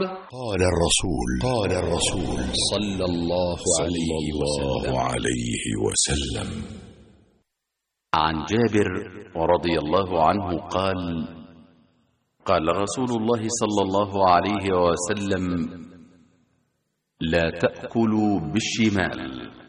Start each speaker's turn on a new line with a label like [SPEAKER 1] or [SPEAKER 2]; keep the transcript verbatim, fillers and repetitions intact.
[SPEAKER 1] قال الرسول قال الرسول
[SPEAKER 2] صلى الله عليه وسلم,
[SPEAKER 1] عليه وسلم
[SPEAKER 3] عن جابر رضي الله عنه قال: قال رسول الله صلى الله عليه وسلم: لا تأكلوا بالشمال.